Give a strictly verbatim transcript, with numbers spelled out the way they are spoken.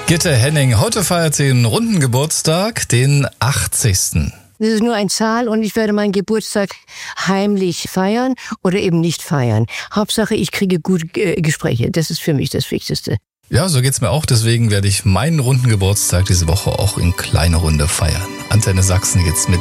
Gitte Henning, heute feiert sie den runden Geburtstag, den achtzigsten Das ist nur eine Zahl und ich werde meinen Geburtstag heimlich feiern oder eben nicht feiern. Hauptsache, ich kriege gute äh, Gespräche. Das ist für mich das Wichtigste. Ja, so geht's mir auch. Deswegen werde ich meinen runden Geburtstag diese Woche auch in kleiner Runde feiern. Antenne Sachsen geht's mit